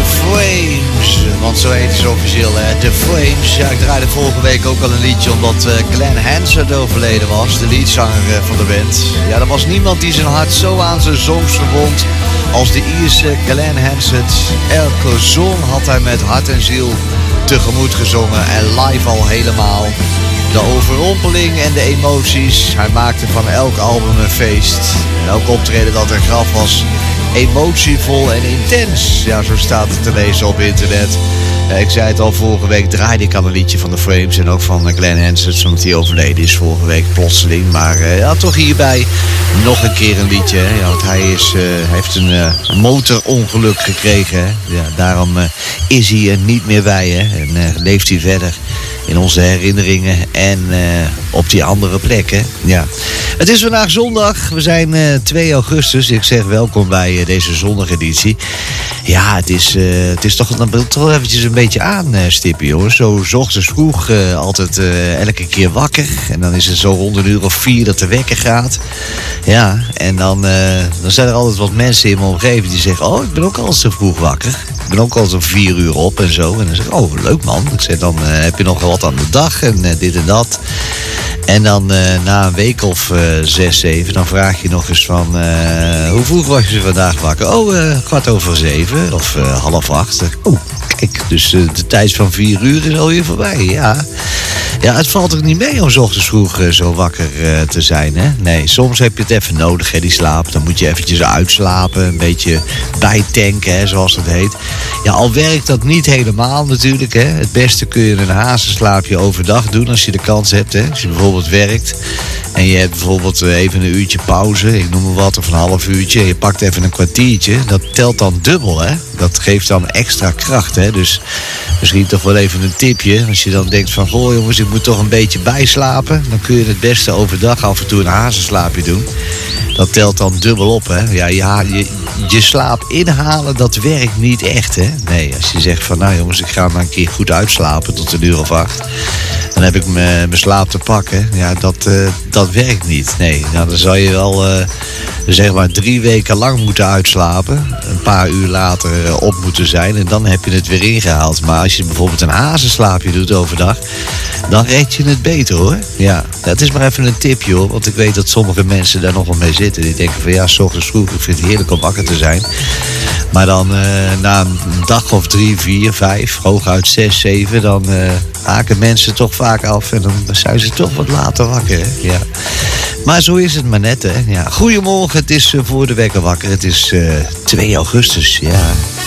Frames, want zo heet ze officieel, The Frames. Ja, ik draaide vorige week ook al een liedje omdat Glenn Hansard overleden was, de leadzanger van de band. Ja, er was niemand die zijn hart zo aan zijn songs verbond als de Ierse Glenn Hansard. Elke song had hij met hart en ziel tegemoet gezongen en live al helemaal. De overrompeling en de emoties, hij maakte van elk album een feest. En elk optreden dat er graf was, emotievol en intens. Ja, zo staat het te lezen op internet. Ik zei het al, vorige week draaide ik al een liedje van de Frames en ook van Glenn Hansard, omdat hij overleden is vorige week plotseling. Maar ja, toch hierbij nog een keer een liedje. Hè? Ja, want hij heeft een motorongeluk gekregen. Hè? Ja, daarom is hij er niet meer bij. Hè? En leeft hij verder in onze herinneringen en op die andere plekken. Ja. Het is vandaag zondag. We zijn 2 augustus. Ik zeg welkom bij deze zondageditie. Ja, het is toch eventjes een beetje aanstippen, jongens. Zo 's ochtends vroeg, altijd elke keer wakker. En dan is het zo rond 1:04 dat de wekker gaat. Ja, en dan zijn er altijd wat mensen in mijn omgeving die zeggen: oh, ik ben ook al zo vroeg wakker. Ik ben ook al zo'n 4 uur op en zo. En dan zeg ik: oh, leuk man. Ik zeg: dan heb je nog wat aan de dag en dit en dat. En dan na een week of 6, 7, dan vraag je nog eens van: hoe vroeg was je vandaag wakker? Oh, 7:15 of 7:30. Oh, kijk, dus de tijd van 4 uur is alweer voorbij, ja. Ja, het valt ook niet mee om 's ochtends vroeg zo wakker te zijn, hè? Nee, soms heb je het even nodig, hè, die slaap. Dan moet je eventjes uitslapen, een beetje bijtanken, hè, zoals dat heet. Ja, al werkt dat niet helemaal natuurlijk, hè. Het beste kun je een hazenslaapje overdag doen als je de kans hebt, hè. Als je bijvoorbeeld werkt en je hebt bijvoorbeeld even een uurtje pauze, ik noem maar wat, of een half uurtje. En je pakt even een kwartiertje, dat telt dan dubbel, hè. Dat geeft dan extra kracht, hè. Dus misschien toch wel even een tipje. Als je dan denkt van: goh jongens, ik moet toch een beetje bijslapen. Dan kun je het beste overdag af en toe een hazenslaapje doen. Dat telt dan dubbel op, hè. Ja, je slaap inhalen, dat werkt niet echt, hè. Nee, als je zegt van: nou jongens, ik ga maar een keer goed uitslapen tot 1:08. Dan heb ik mijn slaap te pakken. Ja, dat werkt niet. Nee, nou, dan zal je wel zeg maar 3 weken lang moeten uitslapen. Een paar uur later op moeten zijn. En dan heb je het weer ingehaald. Maar als je bijvoorbeeld een hazenslaapje doet overdag, dan red je het beter, hoor. Ja, dat is maar even een tipje, hoor. Want ik weet dat sommige mensen daar nog wel mee zitten. Die denken van: ja, 's ochtends vroeg, ik vind het heerlijk om wakker te zijn. Maar dan na een dag of 3, 4, 5, hooguit 6, 7, dan haken mensen toch vaak af. En dan zijn ze toch wat later wakker, hè? Ja. Maar zo is het maar net, hè. Ja. Goedemorgen, het is voor de wekker wakker. Het is 2 augustus, ja.